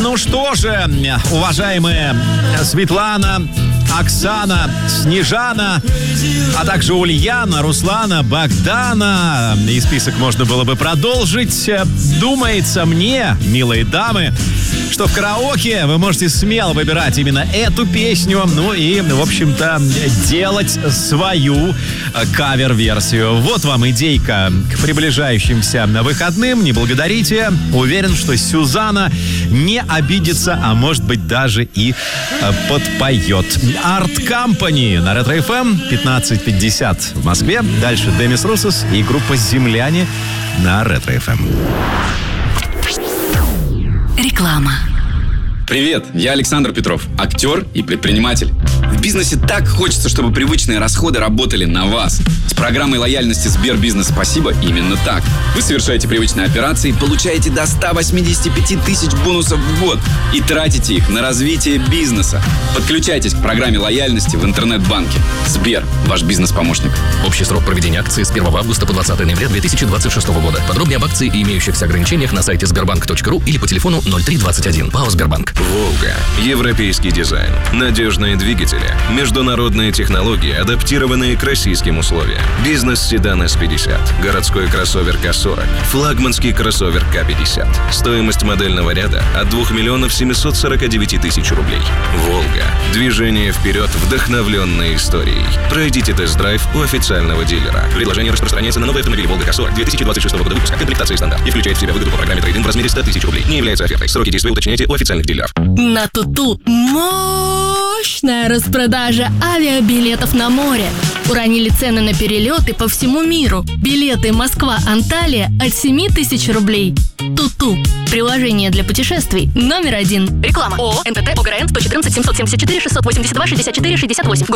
Ну что же, уважаемые Светлана, Оксана, Снежана, а также Ульяна, Руслана, Богдана. И список можно было бы продолжить. Думается мне, милые дамы, что в караоке вы можете смело выбирать именно эту песню. Ну и, в общем-то, делать свою кавер-версию. Вот вам идейка к приближающимся выходным. Не благодарите. Уверен, что Сюзанна не обидится, а может быть даже и подпоет. Art Company на Ретро FM 15:50 в Москве. Дальше Демис Руссос и группа «Земляне» на Ретро FM. Реклама. Привет, я Александр Петров, актер и предприниматель. В бизнесе так хочется, чтобы привычные расходы работали на вас. С программой лояльности Сбербизнес «Спасибо» именно так. Вы совершаете привычные операции, получаете до 185 тысяч бонусов в год и тратите их на развитие бизнеса. Подключайтесь к программе лояльности в интернет-банке. Сбер, ваш бизнес-помощник. Общий срок проведения акции с 1 августа по 20 ноября 2026 года. Подробнее об акции и имеющихся ограничениях на сайте sberbank.ru или по телефону 0321. ПАО «Сбербанк». «Волга». Европейский дизайн. Надежные двигатели. Международные технологии, адаптированные к российским условиям. Бизнес-седан S50. Городской кроссовер К40. Флагманский кроссовер К50. Стоимость модельного ряда от 2 миллионов 749 тысяч рублей. «Волга». Движение вперед, вдохновленной историей. Пройдите тест-драйв у официального дилера. Предложение распространяется на новые автомобили «Волга К40» 2026 года выпуска. Комплектация стандарт. И включает в себя выгоду по программе трейд-ин в размере 100 тысяч рублей. Не является офертой. Сроки действия уточняйте у официальных дилеров. На Туту мощная распродажа авиабилетов на море. Уронили цены на перелеты по всему миру. Билеты Москва-Анталия от 7 тысяч рублей. Туту. Приложение для путешествий номер 1. Реклама. ООО НТТ ОГРН 114 774 682 64 68.